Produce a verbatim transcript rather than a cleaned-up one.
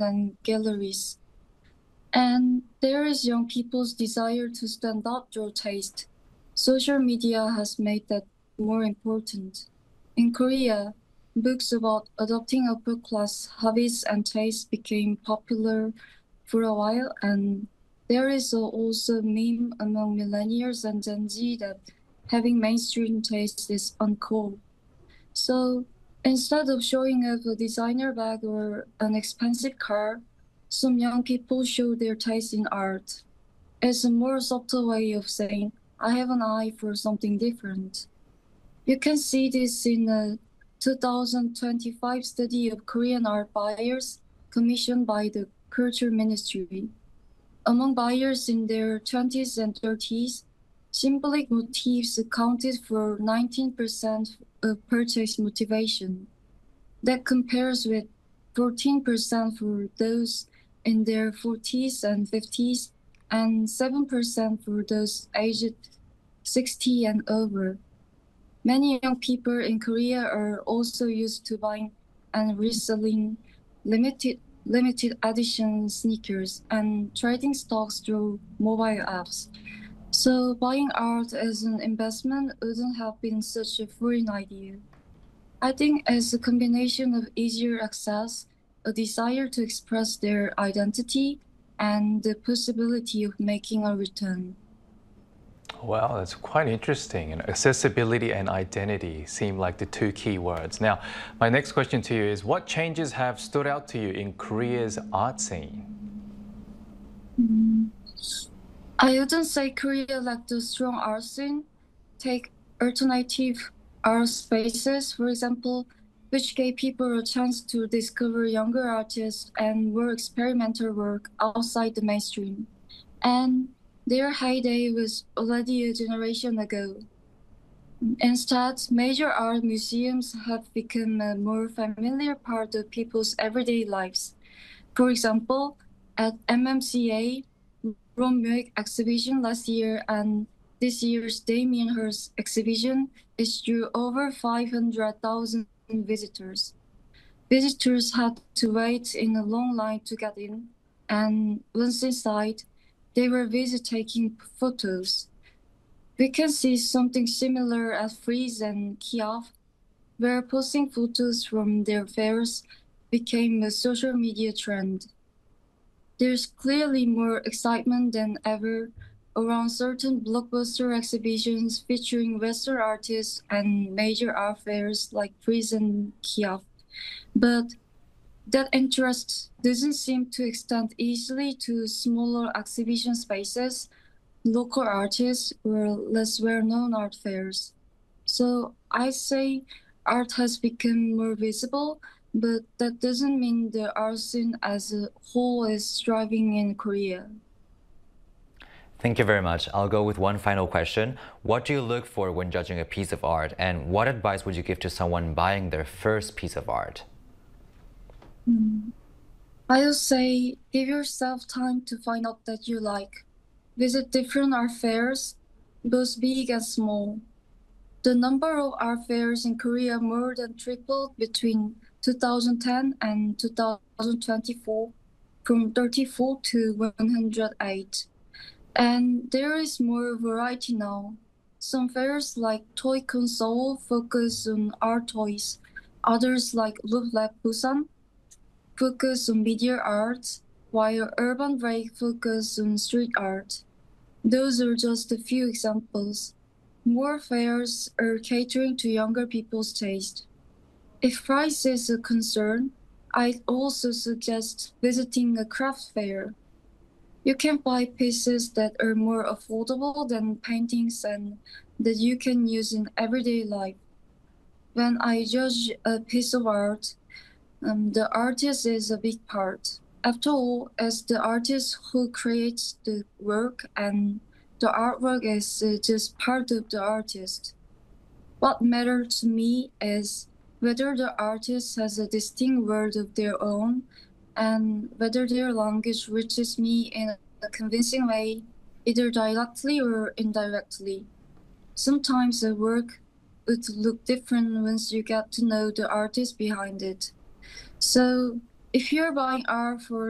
restaurants and galleries. And there is young people's desire to stand out their taste. Social media has made that more important. In Korea, books about adopting upper-class hobbies and tastes became popular for a while, and there is also a meme among millennials and Gen Z that having mainstream taste is uncool. So instead of showing off a designer bag or an expensive car, some young people show their taste in art. It's a more subtle way of saying, I have an eye for something different. You can see this in a two thousand twenty-five study of Korean art buyers commissioned by the Culture Ministry. Among buyers in their twenties and thirties, symbolic motifs accounted for nineteen percent of purchase motivation. That compares with fourteen percent for those in their forties and fifties, and seven percent for those aged sixty and over. Many young people in Korea are also used to buying and reselling limited limited edition sneakers and trading stocks through mobile apps. So buying art as an investment wouldn't have been such a foreign idea. I think as a combination of easier access, a desire to express their identity, and the possibility of making a return. Well, that's quite interesting. And accessibility and identity seem like the two key words. Now, my next question to you is, what changes have stood out to you in Korea's art scene? Mm. I wouldn't say Korea lacked a strong art scene. Take alternative art spaces, for example, which gave people a chance to discover younger artists and more experimental work outside the mainstream. And their heyday was already a generation ago. Instead, major art museums have become a more familiar part of people's everyday lives. For example, at M M C A, Rome Music exhibition last year and this year's Damien Hirst exhibition is drew over five hundred thousand visitors. Visitors had to wait in a long line to get in, and once inside, they were busy taking photos. We can see something similar at Frieze and Kiev, where posting photos from their fairs became a social media trend. There's clearly more excitement than ever around certain blockbuster exhibitions featuring Western artists and major art fairs like Frieze and Kiev. But that interest doesn't seem to extend easily to smaller exhibition spaces, local artists, or less well-known art fairs. So I say art has become more visible, but that doesn't mean the art scene as a whole is thriving in Korea. Thank you very much. I'll go with one final question. What do you look for when judging a piece of art, and what advice would you give to someone buying their first piece of art? Mm. I would say give yourself time to find out that you like. Visit different art fairs, both big and small. The number of art fairs in Korea more than tripled between two thousand ten and two thousand twenty-four, from thirty-four to one hundred eight. And there is more variety now. Some fairs like Toy Console focus on art toys. Others like Loop Lab Busan focus on media art, while Urban Break focus on street art. Those are just a few examples. More fairs are catering to younger people's taste. If price is a concern, I'd also suggest visiting a craft fair. You can buy pieces that are more affordable than paintings and that you can use in everyday life. When I judge a piece of art, um, the artist is a big part. After all, it's the artist who creates the work, and the artwork is uh, just part of the artist. What matters to me is whether the artist has a distinct word of their own and whether their language reaches me in a convincing way, either directly or indirectly. Sometimes a work would look different once you get to know the artist behind it. So if you're buying art for